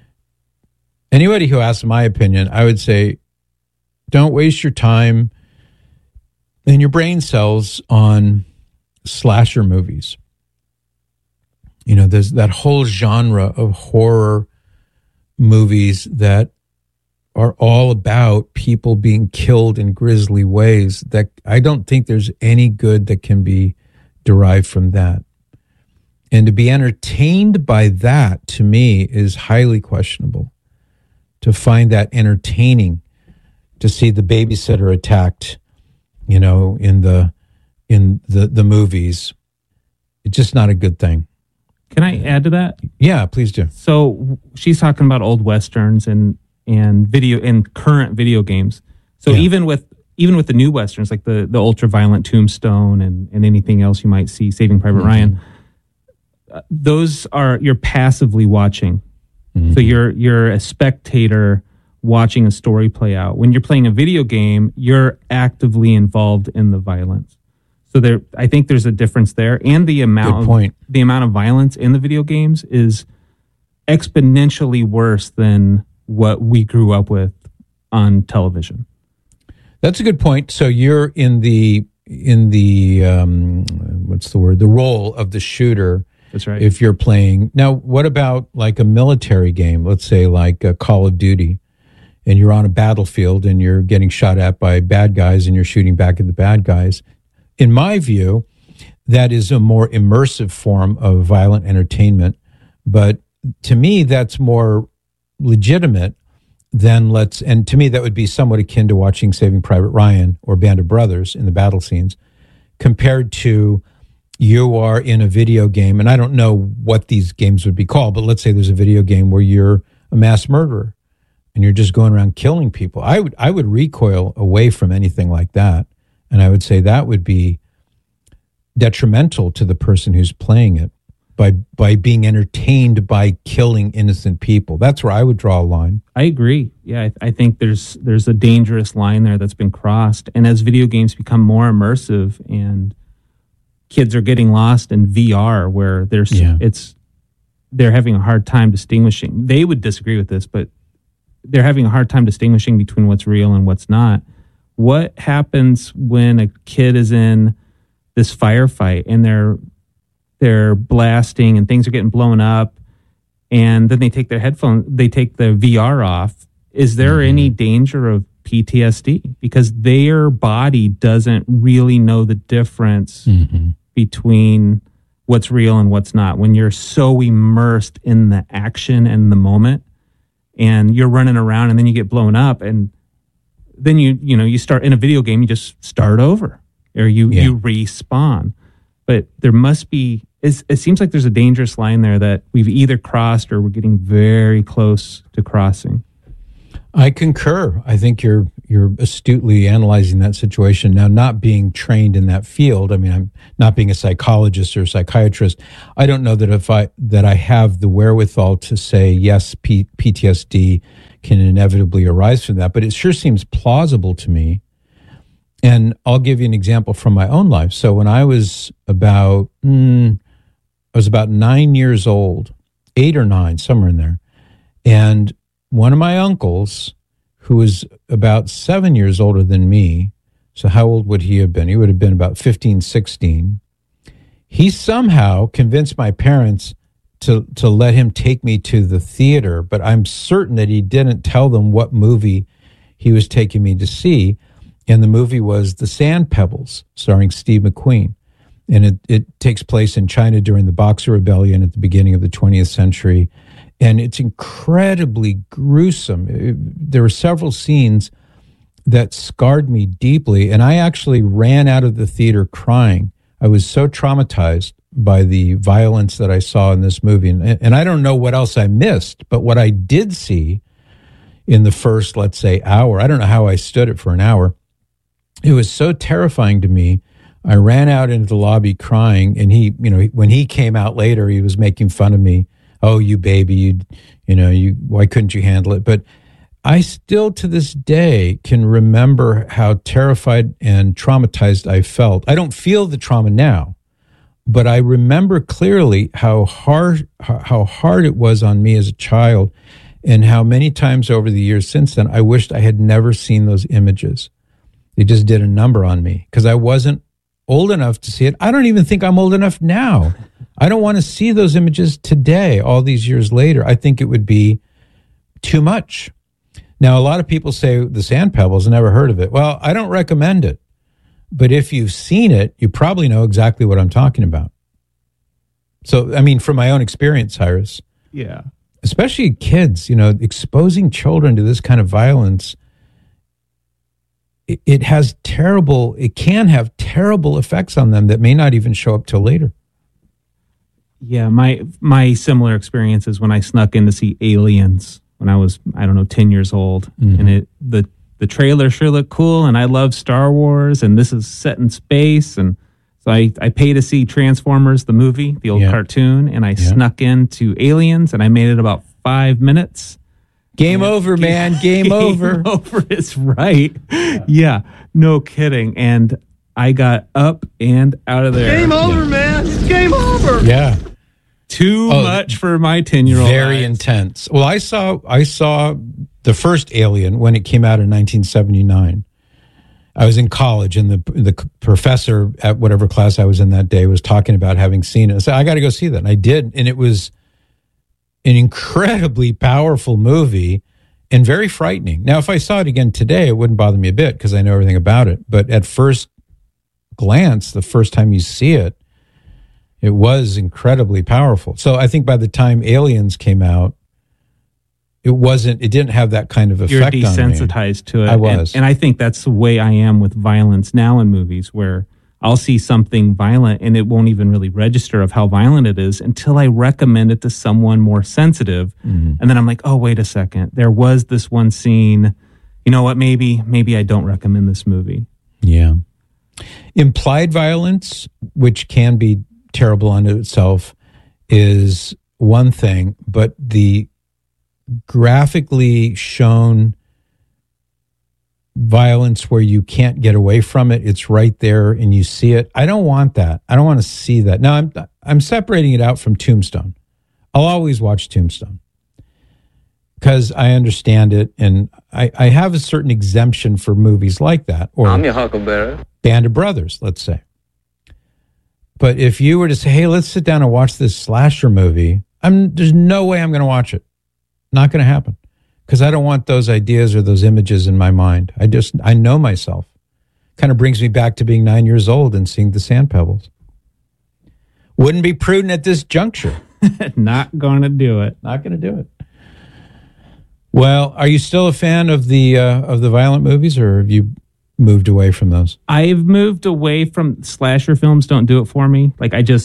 Speaker 7: anybody who asks my opinion, I would say don't waste your time and your brain cells on slasher movies. You know, there's that whole genre of horror movies that are all about people being killed in grisly ways that I don't think there's any good that can be derived from that. And to be entertained by that, to me, is highly questionable. To find that entertaining, to see the babysitter attacked, you know, in the in the, the movies, it's just not a good thing.
Speaker 1: Can I add to that?
Speaker 7: Yeah, please do.
Speaker 1: So she's talking about old westerns and and video and current video games. So
Speaker 7: Yeah.
Speaker 1: even with even with the new westerns, like the the ultra violent Tombstone and and anything else you might see, Saving Private
Speaker 7: Mm-hmm.
Speaker 1: Ryan, uh, those are you're passively watching.
Speaker 7: Mm-hmm.
Speaker 1: So you're you're a spectator watching a story play out. When you're playing a video game, you're actively involved in the violence. So there, I think there's a difference there, and the amount
Speaker 7: Good point.
Speaker 1: of the amount of violence in the video games is exponentially worse than what we grew up with on television.
Speaker 7: That's a good point. So you're in the in the um, what's the word? The role of the shooter.
Speaker 1: That's right.
Speaker 7: If you're playing now, what about like a military game? Let's say like a Call of Duty, and you're on a battlefield and you're getting shot at by bad guys and you're shooting back at the bad guys. In my view, that is a more immersive form of violent entertainment. But to me, that's more legitimate than let's, and to me, that would be somewhat akin to watching Saving Private Ryan or Band of Brothers in the battle scenes, compared to you are in a video game, and I don't know what these games would be called, but let's say there's a video game where you're a mass murderer and you're just going around killing people. I would, I would recoil away from anything like that. And I would say that would be detrimental to the person who's playing it by by being entertained by killing innocent people. That's where I would draw a line.
Speaker 1: I agree. Yeah, I, I think there's there's a dangerous line there that's been crossed. And as video games become more immersive and kids are getting lost in V R, where there's
Speaker 7: Yeah.
Speaker 1: it's they're having a hard time distinguishing. They would disagree with this, but they're having a hard time distinguishing between what's real and what's not. What happens when a kid is in this firefight and they're they're blasting and things are getting blown up, and then they take their headphones, they take the V R off? Is there
Speaker 7: Mm-hmm.
Speaker 1: any danger of P T S D? Because their body doesn't really know the difference
Speaker 7: Mm-hmm.
Speaker 1: between what's real and what's not. When you're so immersed in the action and the moment, and you're running around and then you get blown up, and then you you know you start in a video game, you just start over, or you
Speaker 7: Yeah.
Speaker 1: you respawn. But there must be it's, it seems like there's a dangerous line there that we've either crossed or we're getting very close to crossing.
Speaker 7: I concur. I think you're you're astutely analyzing that situation. Now, not being trained in that field, I mean, I'm not being a psychologist or a psychiatrist. I don't know that if I that I have the wherewithal to say yes, P, PTSD can inevitably arise from that, but it sure seems plausible to me. And I'll give you an example from my own life. So when I was about mm, I was about nine years old, eight or nine, somewhere in there, and one of my uncles, who was about seven years older than me, so how old would he have been? He would have been about fifteen, sixteen. He somehow convinced my parents to, to let him take me to the theater, but I'm certain that he didn't tell them what movie he was taking me to see. And the movie was The Sand Pebbles, starring Steve McQueen. And it, it takes place in China during the Boxer Rebellion at the beginning of the twentieth century. And it's incredibly gruesome. It, there were several scenes that scarred me deeply, and I actually ran out of the theater crying. I was so traumatized by the violence that I saw in this movie. And, and I don't know what else I missed, but what I did see in the first, let's say, hour, I don't know how I stood it for an hour. It was so terrifying to me. I ran out into the lobby crying, and he, you know, when he came out later, he was making fun of me. Oh, you baby, you, you know, you, why couldn't you handle it? But I still to this day can remember how terrified and traumatized I felt. I don't feel the trauma now, but I remember clearly how hard, how hard it was on me as a child, and how many times over the years since then, I wished I had never seen those images. They just did a number on me because I wasn't old enough to see it. I don't even think I'm old enough now. I don't want to see those images today, all these years later. I think it would be too much. Now, a lot of people say The Sand Pebbles, never heard of it. Well, I don't recommend it. But if you've seen it, you probably know exactly what I'm talking about. So, I mean, from my own experience, Cyrus.
Speaker 1: Yeah.
Speaker 7: Especially kids, you know, exposing children to this kind of violence, it, it has terrible, it can have terrible effects on them that may not even show up till later.
Speaker 1: Yeah, my my similar experience is when I snuck in to see Aliens when I was, I don't know, ten years old. Mm-hmm. And it the, the trailer sure looked cool, and I love Star Wars, and this is set in space. And so I, I paid to see Transformers, the movie, the old yeah. cartoon, and I yeah. snuck into Aliens, and I made it about five minutes.
Speaker 7: Game and over, game, man. Game, game over.
Speaker 1: over is right. Yeah. yeah, no kidding. And I got up and out of there.
Speaker 2: Game over, man. It's game over.
Speaker 7: Yeah.
Speaker 1: Too oh, much for my ten-year-old.
Speaker 7: Very
Speaker 1: eyes.
Speaker 7: intense. Well, I saw I saw the first Alien when it came out in nineteen seventy-nine. I was in college, and the the professor at whatever class I was in that day was talking about having seen it. I said, I got to go see that. And I did, and it was an incredibly powerful movie and very frightening. Now, if I saw it again today, it wouldn't bother me a bit because I know everything about it. But at first glance, the first time you see it, it was incredibly powerful. So I think by the time Aliens came out, it wasn't, it didn't have that kind of effect on me.
Speaker 1: You're desensitized to it.
Speaker 7: I was.
Speaker 1: And, and I think that's the way I am with violence now in movies, where I'll see something violent and it won't even really register of how violent it is until I recommend it to someone more sensitive. Mm-hmm. And then I'm like, oh, wait a second. There was this one scene. You know what? Maybe, maybe I don't recommend this movie.
Speaker 7: Yeah. Implied violence, which can be terrible unto itself, is one thing, but the graphically shown violence where you can't get away from it, it's right there and you see it. I don't want that. I don't want to see that. Now, I'm I'm separating it out from Tombstone. I'll always watch Tombstone because I understand it, and I, I have a certain exemption for movies like that. Or
Speaker 2: I'm your Huckleberry.
Speaker 7: Band of Brothers, let's say. But if you were to say, hey, let's sit down and watch this slasher movie, I'm there's no way I'm going to watch it. Not going to happen. Because I don't want those ideas or those images in my mind. I just, I know myself. Kind of brings me back to being nine years old and seeing The Sand Pebbles. Wouldn't be prudent at this juncture.
Speaker 1: Not going to do it.
Speaker 7: Not going to do it. Well, are you still a fan of the uh, of the violent movies, or have you moved away from those?
Speaker 1: I've moved away from slasher films. Don't do it for me. Like I just,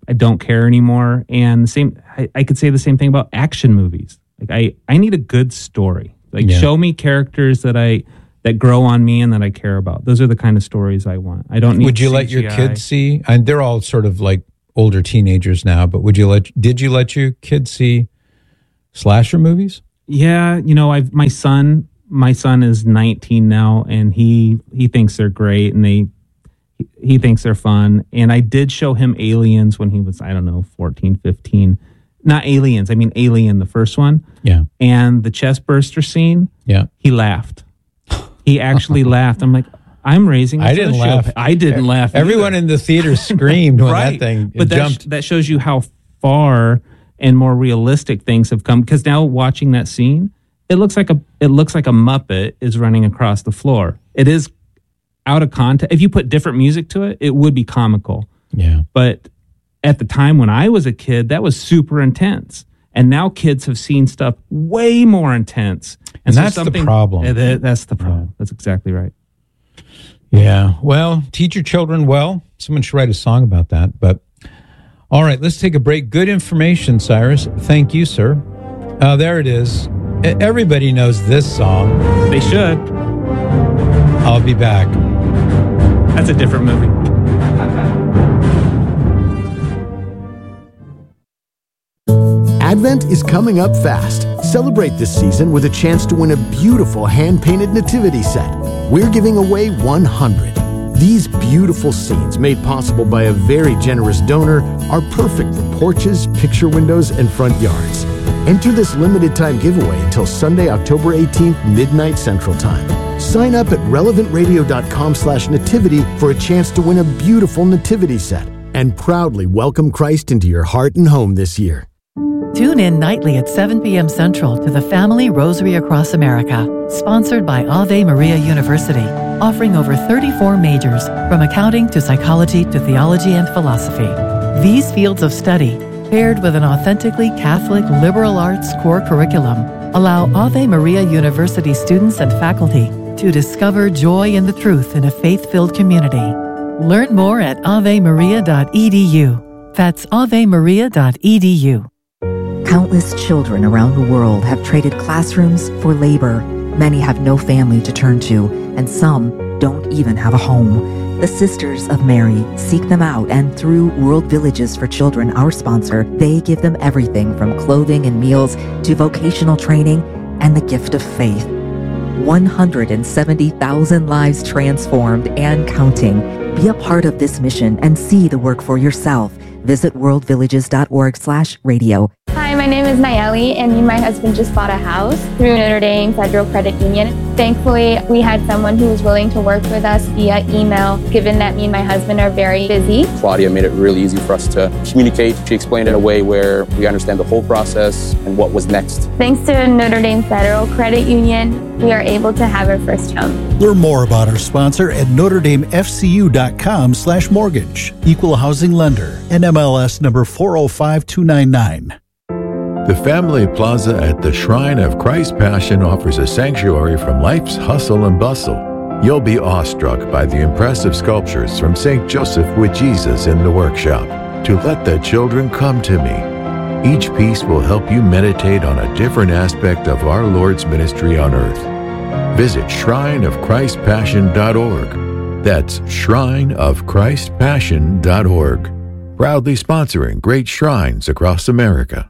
Speaker 3: I don't care anymore. And the same, I, I could say the same thing about action movies. Like I, I need a good story. Like
Speaker 7: Yeah.
Speaker 3: show me characters that I that grow on me and that I care about. Those are the kind of stories I want. I don't need.
Speaker 7: Would you let your
Speaker 3: C G I.
Speaker 7: kids see? And they're all sort of like older teenagers now, but would you let? Did you let your kids see slasher movies?
Speaker 3: Yeah, you know, I've my son. My son is nineteen now, and he he thinks they're great, and they he, he thinks they're fun. And I did show him Aliens when he was, I don't know, fourteen, fifteen. Not Aliens, I mean Alien, the first one.
Speaker 7: Yeah.
Speaker 3: And the chest burster scene.
Speaker 7: Yeah.
Speaker 3: He laughed. He actually laughed. I'm like, I'm raising.
Speaker 7: I didn't laugh.
Speaker 3: I didn't laugh.
Speaker 7: Everyone
Speaker 3: either.
Speaker 7: in the theater screamed when
Speaker 3: Right.
Speaker 7: that thing
Speaker 3: But that,
Speaker 7: jumped.
Speaker 3: sh- that shows you how far and more realistic things have come. Because now watching that scene, it looks like a it looks like a Muppet is running across the floor. It is out of context. If you put different music to it, it would be comical.
Speaker 7: Yeah.
Speaker 3: But at the time when I was a kid, that was super intense. And now kids have seen stuff way more intense.
Speaker 7: And
Speaker 3: so
Speaker 7: that's the
Speaker 3: something-
Speaker 7: problem.
Speaker 3: Yeah, that- that's the problem. That's exactly right.
Speaker 7: Yeah. Well, teach your children well. Someone should write a song about that. But all right, let's take a break. Good information, Cyrus. Thank you, sir. Uh, there it is. E- Everybody knows this song.
Speaker 3: They should.
Speaker 7: I'll be back.
Speaker 3: That's a different movie.
Speaker 4: Advent is coming up fast. Celebrate this season with a chance to win a beautiful hand-painted nativity set. We're giving away one hundred. These beautiful scenes, made possible by a very generous donor, are perfect for porches, picture windows, and front yards. Enter this limited-time giveaway until Sunday, October eighteenth, midnight Central Time. Sign up at relevant radio dot com slash nativity for a chance to win a beautiful nativity set and proudly welcome Christ into your heart and home this year.
Speaker 13: Tune in nightly at seven p.m. Central to the Family Rosary Across America, sponsored by Ave Maria University, offering over thirty-four majors, from accounting to psychology to theology and philosophy. These fields of study, paired with an authentically Catholic liberal arts core curriculum, allow Ave Maria University students and faculty to discover joy in the truth in a faith-filled community. Learn more at ave maria dot e d u. That's ave maria dot e d u.
Speaker 22: Countless children around the world have traded classrooms for labor. Many have no family to turn to, and some don't even have a home. The Sisters of Mary seek them out, and through World Villages for Children, our sponsor, they give them everything from clothing and meals to vocational training and the gift of faith. one hundred seventy thousand lives transformed and counting. Be a part of this mission and see the work for yourself. Visit world villages dot org slash radio.
Speaker 23: Hi, my name is Nayeli, and me and my husband just bought a house through Notre Dame Federal Credit Union. Thankfully, we had someone who was willing to work with us via email, given that me and my husband are very busy.
Speaker 24: Claudia made it really easy for us to communicate. She explained it in a way where we understand the whole process and what was next.
Speaker 23: Thanks to Notre Dame Federal Credit Union, we are able to have our first home.
Speaker 18: Learn more about our sponsor at notre dame f c u dot com slash mortgage. Equal housing lender. N M L S number four oh five two nine nine.
Speaker 14: The Family Plaza at the Shrine of Christ Passion offers a sanctuary from life's hustle and bustle. You'll be awestruck by the impressive sculptures from Saint Joseph with Jesus in the workshop. To let the children come to me. Each piece will help you meditate on a different aspect of our Lord's ministry on earth. Visit shrine of christ passion dot org. That's shrine of christ passion dot org. Proudly sponsoring great shrines across America.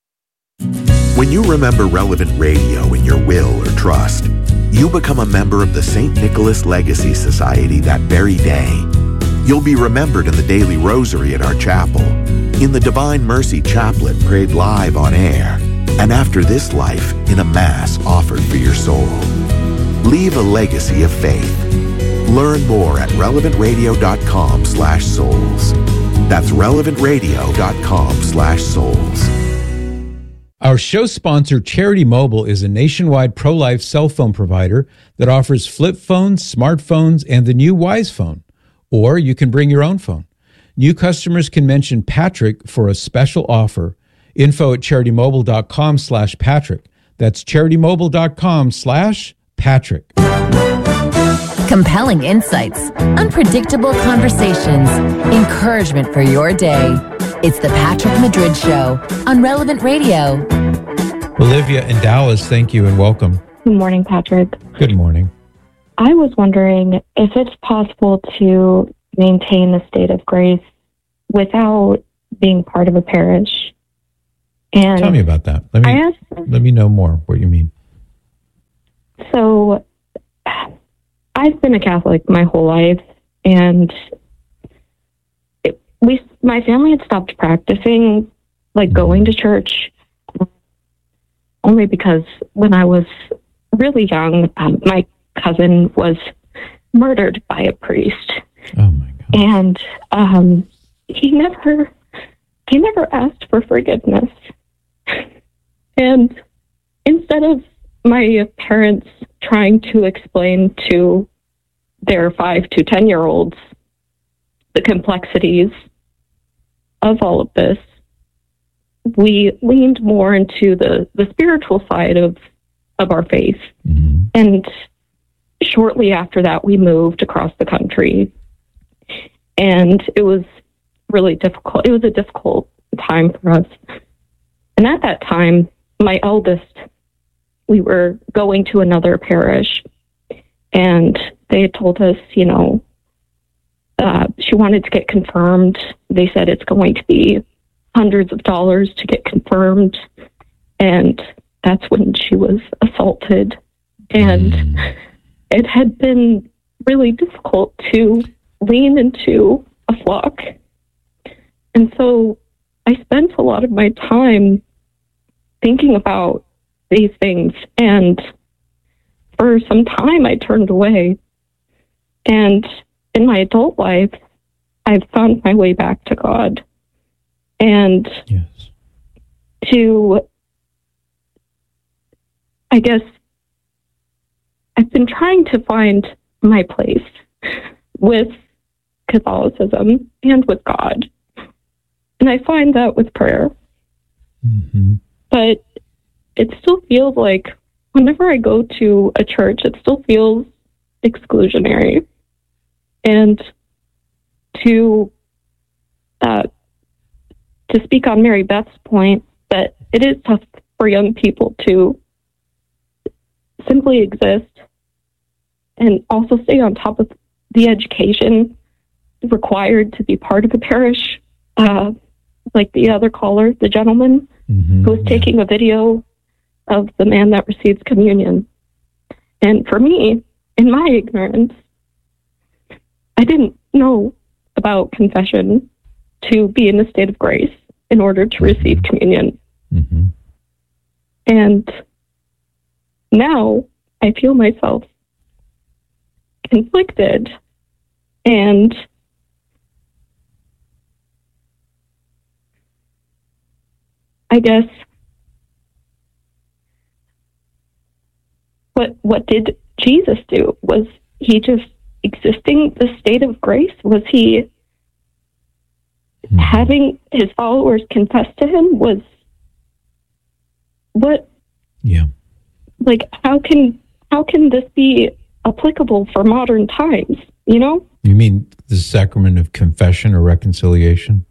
Speaker 25: When you remember Relevant Radio in your will or trust, you become a member of the Saint Nicholas Legacy Society that very day. You'll be remembered in the daily rosary at our chapel, in the Divine Mercy Chaplet prayed live on air, and after this life in a Mass offered for your soul. Leave a legacy of faith. Learn more at relevant radio dot com slash souls. That's relevant radio dot com slash souls.
Speaker 7: Our show sponsor, Charity Mobile, is a nationwide pro-life cell phone provider that offers flip phones, smartphones, and the new Wise Phone. Or you can bring your own phone. New customers can mention Patrick for a special offer. Info at charity mobile dot com slash Patrick. That's charity mobile dot com slash Patrick.
Speaker 8: Compelling insights, unpredictable conversations, encouragement for your day. It's the Patrick Madrid Show on Relevant Radio.
Speaker 7: Olivia in Dallas, thank you and welcome.
Speaker 5: Good morning, Patrick.
Speaker 7: Good morning.
Speaker 5: I was wondering if it's possible to maintain the state of grace without being part of a parish. And
Speaker 7: Tell me about that. Let me
Speaker 5: I asked,
Speaker 7: let me know more what you mean.
Speaker 5: So I've been a Catholic my whole life, and it, we my family had stopped practicing, like going to church, only because when I was really young, um, my cousin was murdered by a priest.
Speaker 7: Oh my God.
Speaker 5: And um, he never he never asked for forgiveness. And instead of my parents trying to explain to their five to ten year olds the complexities of all of this, we leaned more into the, the spiritual side of, of our faith. Mm-hmm. And shortly after that, we moved across the country. And it was really difficult. It was a difficult time for us. And at that time, my eldest, we were going to another parish, and they had told us, you know, uh, she wanted to get confirmed. They said it's going to be hundreds of dollars to get confirmed. And that's when she was assaulted. And mm. it had been really difficult to lean into a flock. And so I spent a lot of my time thinking about these things. And for some time, I turned away. And in my adult life, I've found my way back to God. And
Speaker 7: yes.
Speaker 5: to, I guess, I've been trying to find my place with Catholicism and with God. And I find that with prayer.
Speaker 7: Mm-hmm.
Speaker 5: But it still feels like whenever I go to a church, it still feels exclusionary. And to uh, to speak on Mary Beth's point, that it is tough for young people to simply exist and also stay on top of the education required to be part of a parish. Uh, like the other caller, the gentleman mm-hmm, who was taking yeah. a video of the man that receives communion. And for me, in my ignorance, I didn't know about confession to be in a state of grace in order to receive communion.
Speaker 7: Mm-hmm.
Speaker 5: And now I feel myself conflicted, and I guess what what did Jesus do? Was he just existing the state of grace? Was he mm-hmm. having his followers confess to him? Was what?
Speaker 7: Yeah.
Speaker 5: Like, how can how can this be applicable for modern times? You know?
Speaker 7: You mean the sacrament of confession or reconciliation?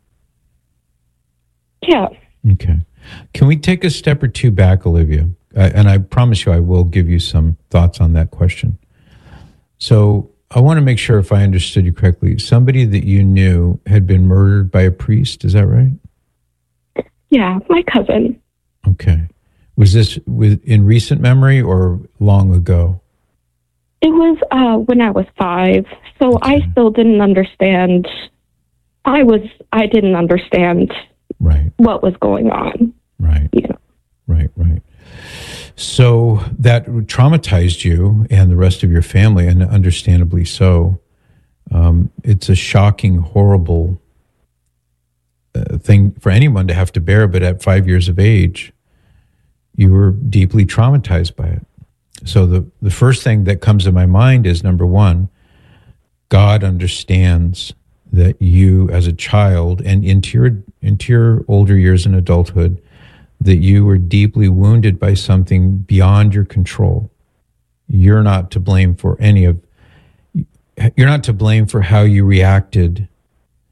Speaker 5: Yeah.
Speaker 7: Okay. Can we take a step or two back, Olivia? Uh, and I promise you I will give you some thoughts on that question. So I want to make sure if I understood you correctly, somebody that you knew had been murdered by a priest, is that right?
Speaker 5: Yeah, my cousin.
Speaker 7: Okay. Was this with, in recent memory or long ago?
Speaker 5: It was uh, when I was five, so okay. I still didn't understand. I was, I didn't understand
Speaker 7: right.
Speaker 5: what was going on.
Speaker 7: Right.
Speaker 5: You know?
Speaker 7: Right, right. So that traumatized you and the rest of your family, and understandably so. Um, it's a shocking, horrible uh, thing for anyone to have to bear, but at five years of age, you were deeply traumatized by it. So the, the first thing that comes to my mind is, number one, God understands that you as a child and into your, into your older years in adulthood, that you were deeply wounded by something beyond your control. You're not to blame for any of, you're not to blame for how you reacted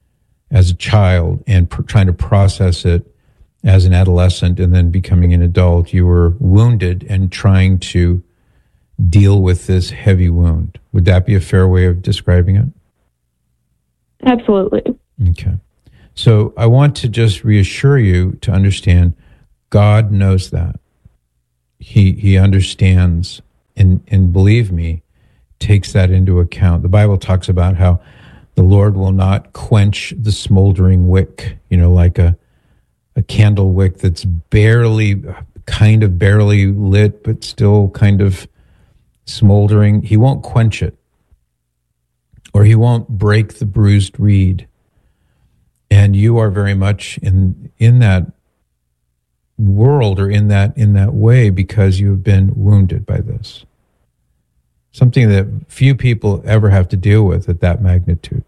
Speaker 7: as a child and pr- trying to process it as an adolescent and then becoming an adult. You were wounded and trying to deal with this heavy wound. Would that be a fair way of describing it?
Speaker 5: Absolutely.
Speaker 7: Okay. So I want to just reassure you to understand God knows that. He he understands and, and believe me, takes that into account. The Bible talks about how the Lord will not quench the smoldering wick, you know, like a a candle wick that's barely, kind of barely lit, but still kind of smoldering. He won't quench it, or he won't break the bruised reed. And you are very much in in that world, or in that in that way, because you have been wounded by this. Something that few people ever have to deal with at that magnitude.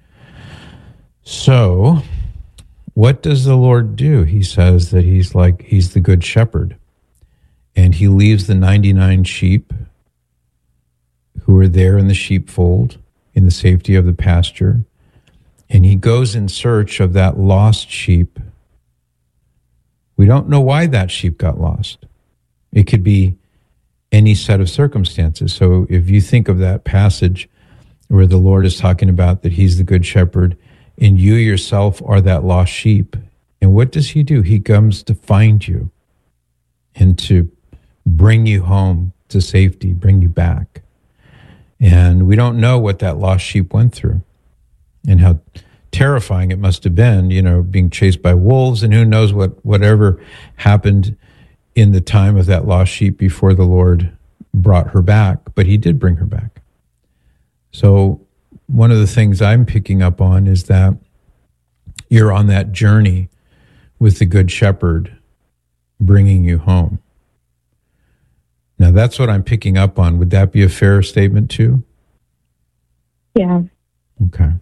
Speaker 7: So, what does the Lord do? He says that he's like, he's the good shepherd. And he leaves the ninety-nine sheep who are there in the sheepfold, in the safety of the pasture. And he goes in search of that lost sheep. We don't know why that sheep got lost. It could be any set of circumstances. So if you think of that passage where the Lord is talking about that he's the good shepherd and you yourself are that lost sheep, and what does he do? He comes to find you and to bring you home to safety, bring you back. And we don't know what that lost sheep went through and how terrifying it must have been, you know, being chased by wolves, and who knows what whatever happened in the time of that lost sheep before the Lord brought her back. But he did bring her back. So one of the things I'm picking up on is that you're on that journey with the Good Shepherd bringing you home. Now, that's what I'm picking up on. Would that be a fair statement too?
Speaker 5: Yeah.
Speaker 7: Okay.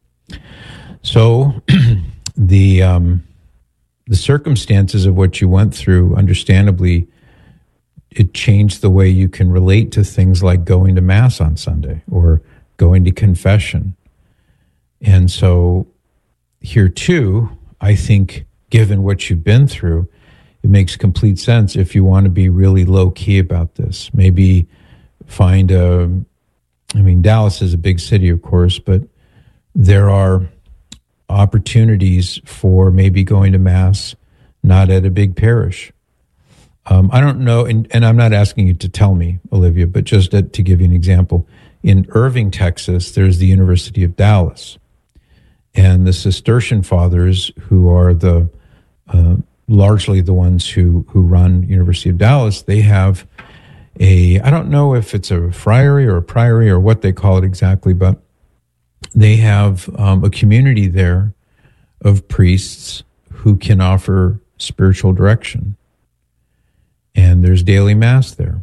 Speaker 7: So the um, the circumstances of what you went through, understandably, it changed the way you can relate to things like going to Mass on Sunday or going to confession. And so here too, I think, given what you've been through, it makes complete sense if you want to be really low key about this. Maybe find a, I mean, Dallas is a big city, of course, but there are opportunities for maybe going to Mass not at a big parish. Um, I don't know, and, and I'm not asking you to tell me, Olivia, but just to, to give you an example. In Irving, Texas, there's the University of Dallas. And the Cistercian Fathers, who are the uh, largely the ones who, who run University of Dallas, they have a, I don't know if it's a friary or a priory or what they call it exactly, but they have um, a community there of priests who can offer spiritual direction. And there's daily Mass there.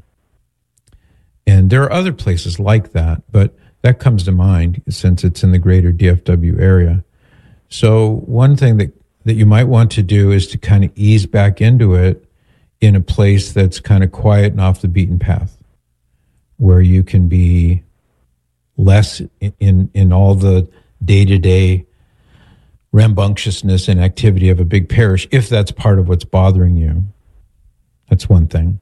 Speaker 7: And there are other places like that, but that comes to mind since it's in the greater D F W area. So one thing that, that you might want to do is to kind of ease back into it in a place that's kind of quiet and off the beaten path, where you can be less in, in, in all the day-to-day rambunctiousness and activity of a big parish, if that's part of what's bothering you. That's one thing.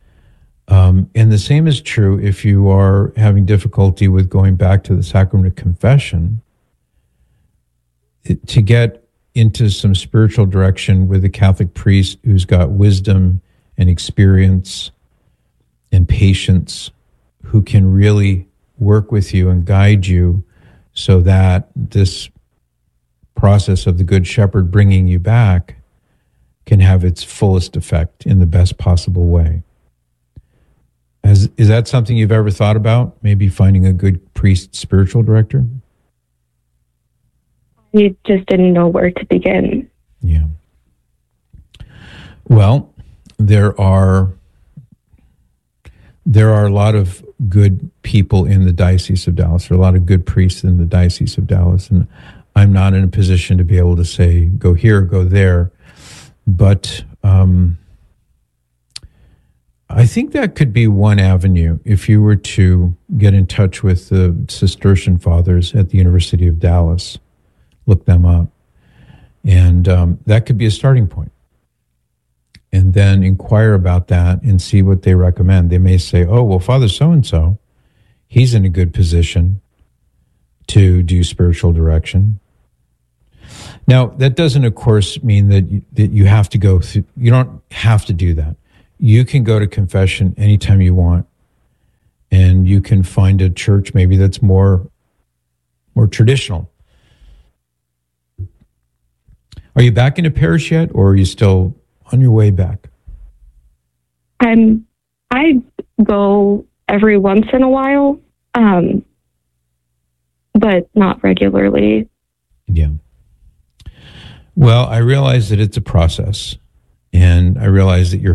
Speaker 7: Um, and the same is true if you are having difficulty with going back to the sacrament of confession. It, to get into some spiritual direction with a Catholic priest who's got wisdom and experience and patience, who can really work with you and guide you so that this process of the Good Shepherd bringing you back can have its fullest effect in the best possible way. As, is that something you've ever thought about? Maybe finding a good priest spiritual director?
Speaker 5: I just didn't know where to begin.
Speaker 7: Yeah. Well, there are there are a lot of good people in the Diocese of Dallas. There are a lot of good priests in the Diocese of Dallas, and I'm not in a position to be able to say, go here, go there. But um, I think that could be one avenue if you were to get in touch with the Cistercian Fathers at the University of Dallas. Look them up. And um, that could be a starting point. And then inquire about that and see what they recommend. They may say, oh, well, Father so-and-so, he's in a good position to do spiritual direction. Now, that doesn't, of course, mean that you, that you have to go through, you don't have to do that. You can go to confession anytime you want, and you can find a church maybe that's more, more traditional. Are you back in a parish yet, or are you still on your way back?
Speaker 5: I'm, I go every once in a while, um, but not regularly.
Speaker 7: Yeah. Well, I realize that it's a process, and I realize that you're